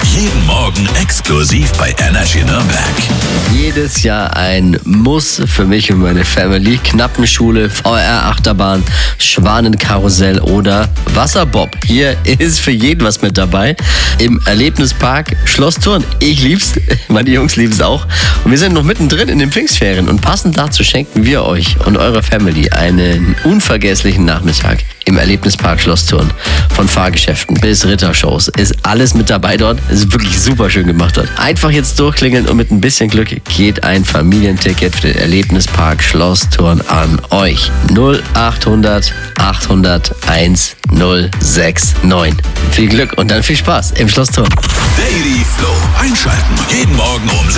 Jeden Morgen exklusiv bei Energy Nürnberg. Jedes Jahr ein Muss für mich und meine Family. Knappenschule, VR-Achterbahn, Schwanenkarussell oder Wasserbob. Hier ist für jeden was mit dabei. Im Erlebnispark Schloss Thurn. Ich lieb's, meine Jungs lieben es auch. Und wir sind noch mittendrin in den Pfingstferien. Und passend dazu schenken wir euch und eurer Family einen unvergesslichen Nachmittag im Erlebnispark Schloss Thurn. Von Fahrgeschäften bis Rittershows ist alles mit dabei dort. Es ist wirklich super schön gemacht dort. Einfach jetzt durchklingeln und mit ein bisschen Glück geht ein Familienticket für den Erlebnispark Schloss Thurn an euch. 0800 800 1069. Viel Glück und dann viel Spaß im Schloss Thurn. Daily Flow einschalten. Jeden Morgen um 6.